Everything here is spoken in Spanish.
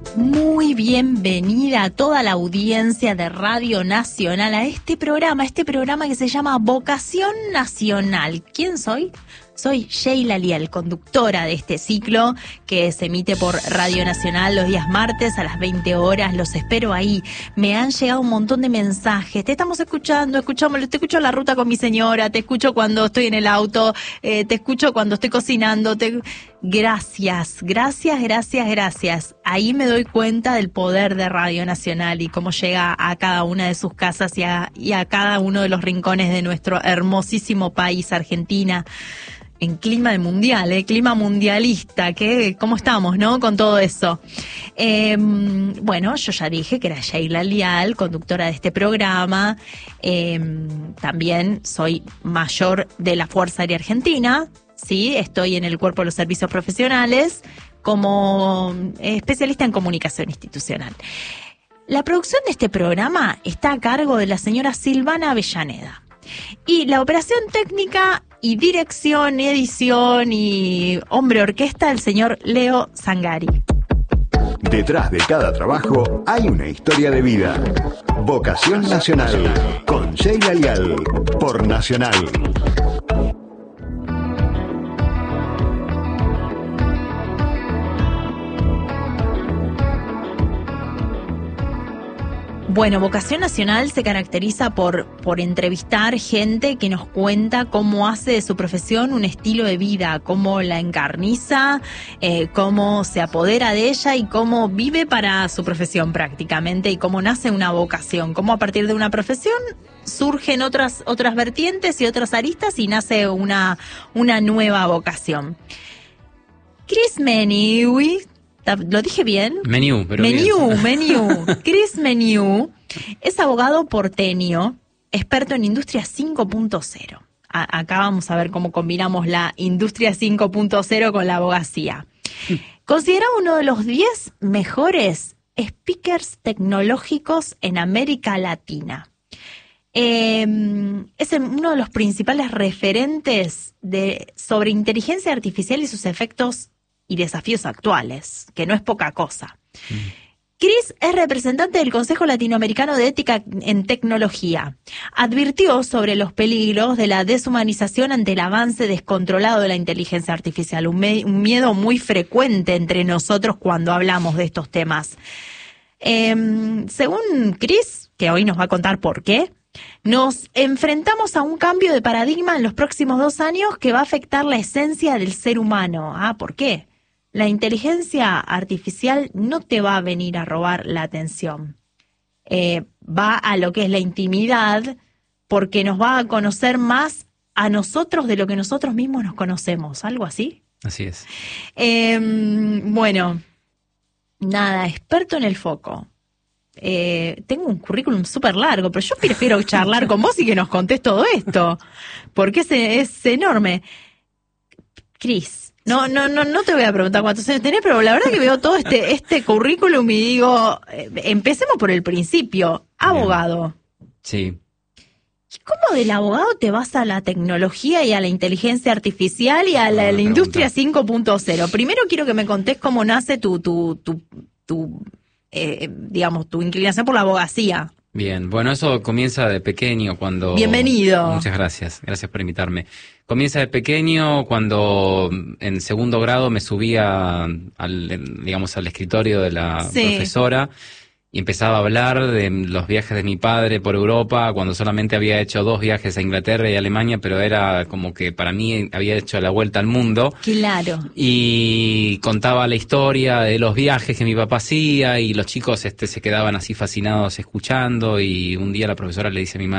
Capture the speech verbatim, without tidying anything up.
Muy bienvenida a toda la audiencia de Radio Nacional a este programa, este programa que se llama Vocación Nacional. ¿Quién soy? Soy Sheila Lial, conductora de este ciclo que se emite por Radio Nacional los días martes a las veinte horas. Los espero ahí. Me han llegado un montón de mensajes. Te estamos escuchando, escuchamos, te escucho en la ruta con mi señora, te escucho cuando estoy en el auto, eh, te escucho cuando estoy cocinando. Te... Gracias, gracias, gracias, gracias. Ahí me doy cuenta del poder de Radio Nacional y cómo llega a cada una de sus casas y a, y a cada uno de los rincones de nuestro hermosísimo país, Argentina. En clima de mundial, eh, clima mundialista, que cómo estamos, ¿no? Con todo eso. Eh, bueno, yo ya dije que era Sheila Lial, conductora de este programa. Eh, también soy mayor de la Fuerza Aérea Argentina, sí, estoy en el Cuerpo de los Servicios Profesionales como especialista en comunicación institucional. La producción de este programa está a cargo de la señora Silvana Avellaneda. Y la operación técnica y dirección, edición y hombre orquesta, el señor Leo Zangari. Detrás de cada trabajo hay una historia de vida. Vocación Nacional, con Sheila Lial, por Nacional. Bueno, Vocación Nacional se caracteriza por, por entrevistar gente que nos cuenta cómo hace de su profesión un estilo de vida, cómo la encarniza, eh, cómo se apodera de ella y cómo vive para su profesión prácticamente y cómo nace una vocación, cómo a partir de una profesión surgen otras, otras vertientes y otras aristas y nace una, una nueva vocación. Chris Meniu, ¿lo dije bien? Meniu, pero Meniu, bien. Meniu. Chris Meniu es abogado porteño, experto en Industria cinco punto cero. A- acá vamos a ver cómo combinamos la Industria cinco punto cero con la abogacía. Considerado uno de los diez mejores speakers tecnológicos en América Latina. Eh, es uno de los principales referentes de, sobre inteligencia artificial y sus efectos y desafíos actuales, que no es poca cosa. Mm. Chris es representante del Consejo Latinoamericano de Ética en Tecnología. Advirtió sobre los peligros de la deshumanización ante el avance descontrolado de la inteligencia artificial, un, me- un miedo muy frecuente entre nosotros cuando hablamos de estos temas. Eh, según Chris, que hoy nos va a contar por qué, nos enfrentamos a un cambio de paradigma en los próximos dos años que va a afectar la esencia del ser humano. Ah, ¿por qué? La inteligencia artificial no te va a venir a robar la atención. Eh, va a lo que es la intimidad porque nos va a conocer más a nosotros de lo que nosotros mismos nos conocemos. ¿Algo así? Así es. Eh, bueno, nada, experto en el foco. Eh, tengo un currículum súper largo, pero yo prefiero charlar con vos y que nos contés todo esto, porque es, es enorme. Cris, no, no, no, no te voy a preguntar cuántos años tenés, pero la verdad que veo todo este, este currículum y digo, eh, empecemos por el principio. Abogado. Sí. ¿Y cómo del abogado te vas a la tecnología y a la inteligencia artificial y a la, la industria cinco punto cero? Primero quiero que me contés cómo nace tu, tu, tu, tu eh, digamos, tu inclinación por la abogacía. Bien, bueno, eso comienza de pequeño cuando... Bienvenido. Muchas gracias, gracias por invitarme. Comienza de pequeño cuando en segundo grado me subía al, digamos, al escritorio de la sí. profesora y empezaba a hablar de los viajes de mi padre por Europa, cuando solamente había hecho dos viajes a Inglaterra y a Alemania, pero era como que para mí había hecho la vuelta al mundo. Claro. Y contaba la historia de los viajes que mi papá hacía y los chicos este se quedaban así fascinados escuchando y un día la profesora le dice a mi madre,